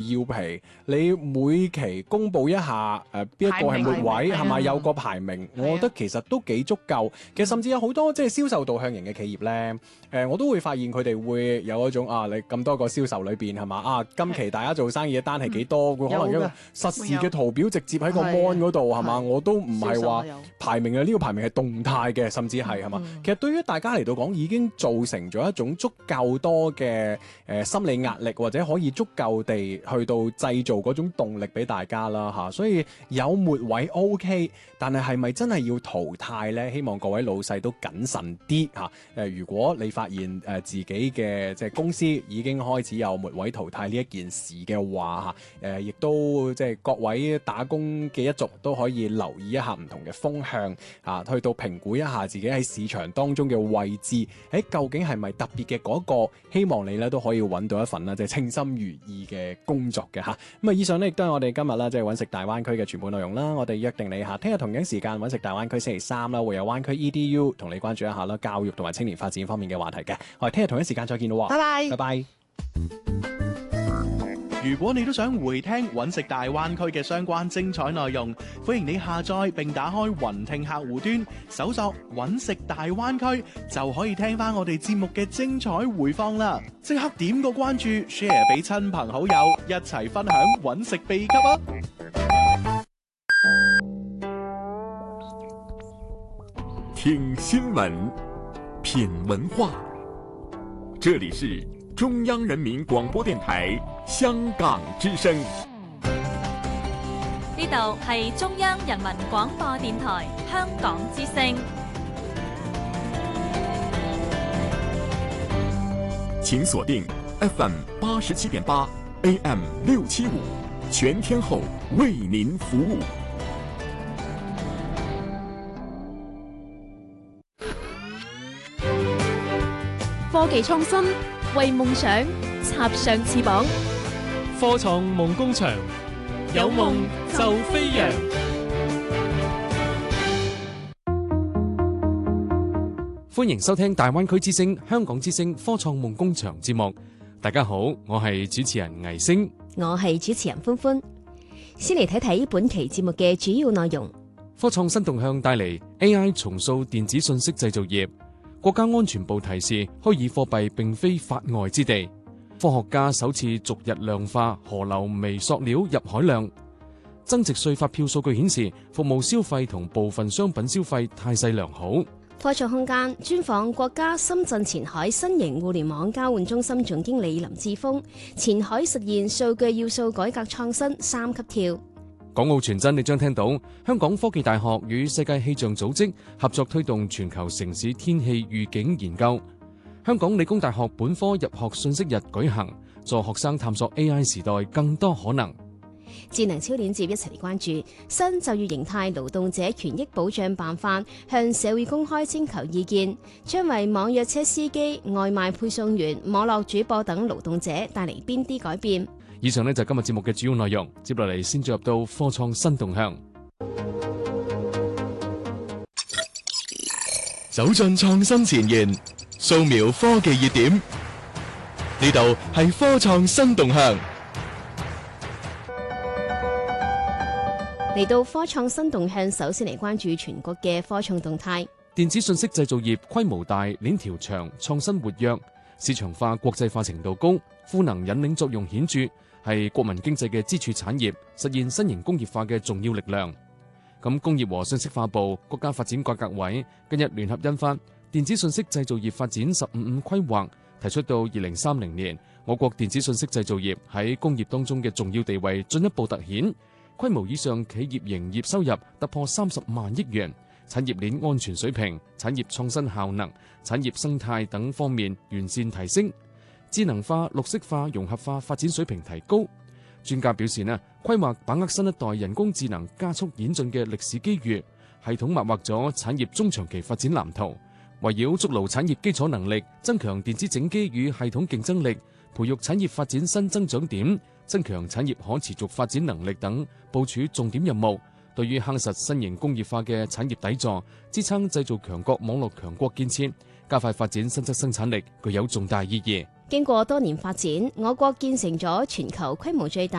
要皮，你每期公佈一下邊一個係末位係咪有個排名？我覺得其實都幾足夠。其實甚至有好多即係銷售導向型嘅企業咧，我都會發現佢哋會有一種你咁多個銷售裏邊係嘛今期大家做生意嘅單係幾多？佢可能一個實時嘅圖表直接喺個 mon 嗰度係嘛？我都唔係話排名呢個排名係動態嘅，甚至係嘛？其實對於大家嚟到講已經造成咗一種足夠多嘅心理壓力，或者可以足夠地去到製造嗰種動力俾大家啦嚇。所以有末位 OK， 但係咪真係要淘汰呢？希望各位老細都謹慎啲嚇。如果你發現自己嘅即係公司已經開始有末位淘汰呢一件事嘅話亦都即係各位打工嘅一族都可以留意一下唔同嘅風向去到評估一下自己喺市場當中嘅位置，究竟係咪特別嘅嗰個？希望你咧都可以揾到一份啦，即係稱心如意嘅工作嘅嚇。咁以上呢亦都係我哋今日啦，即係揾食大灣區嘅全部內容啦。我哋約定你聽日同樣時間揾食大灣區星期三啦，會有灣區 EDU 同你關注一下啦，教育同埋青年發展方面嘅話題嘅。我哋聽日同一時間再見咯， 拜拜， 拜拜。 如果你都想回聽揾食大灣區嘅相關精彩內容，歡迎你下載並打開雲聽客戶端，搜索揾食大灣區，就可以聽翻我哋節目嘅精彩回放啦！即刻點個關注 ，share 俾親朋好友，一齊分享揾食秘笈啊！ 聽新聞，品文化，這裡是中央人民廣播電台香港之聲。 呢度係中央人民廣播電台香港之聲。 請鎖定 FM 87.8 AM 675，全天候為您服務。 科技創新，為夢想插上翅膀。 科創夢工場，有夢就飛揚。歡迎收聽大灣區之聲、香港之聲科創夢工場節目。大家好，我係主持人倪星， 我係主持人歡歡。先嚟睇睇本期節目嘅主要內容。 科創新動向帶嚟 AI 重塑電子信息製造業。國家安全部提示，虛擬貨幣並非法外之地。科學家首次逐日量化河流微塑料入海量。增值稅發票數據顯示，服務消費同部分商品消費態勢良好。 科創空間專訪國家深圳前海新型互聯網交換中心總經理林志峰，前海實現數據要素改革創新3級跳。 港澳傳真，你將聽到香港科技大學與世界氣象組織合作推動全球城市天氣預警研究。香港理工大學本科入學信息日舉行，助學生探索 AI 時代更多可能。 智能超鏈接一齊嚟關注新就業形態勞動者權益保障辦法，向社會公開徵求意見，將為網約車司機、外賣配送員、網絡主播等勞動者帶嚟邊啲改變。 以上呢就今日節目嘅主要內容，接落嚟先進入到科創新動向， 走進創新前沿，掃描科技熱點，呢度係科創新動向。 嚟到科創新動向，首先嚟關注全國嘅科創動態。 電子信息製造業規模大、鏈條長、創新活躍、市場化、國際化程度高，賦能引領作用顯著，係國民經濟嘅支柱產業，實現新型工業化嘅重要力量。咁工業和信息化部、國家發展改革委近日聯合印發《電子信息製造業發展15+5規劃》，提出到2030年，我國電子信息製造業喺工業當中嘅重要地位進一步凸顯，規模以上企業營業收入突破30萬億元，產業鏈安全水平、產業創新效能、產業生態等方面完善提升，智能化、綠色化、融合化發展水平提高。專家表示呢，規劃把握新一代人工智能加速演進嘅歷史機遇，系統擘劃咗產業中長期發展藍圖，圍繞築牢產業基礎能力，增強電子整機與系統競爭力，培育產業發展新增長點，增強產業可持續發展能力等部署重點任務，對於夯實新型工業化嘅產業底座，支撐製造強國網絡強國建設，加快發展新質生產力，具有重大意義。 經過多年發展，我國建成咗全球規模最大、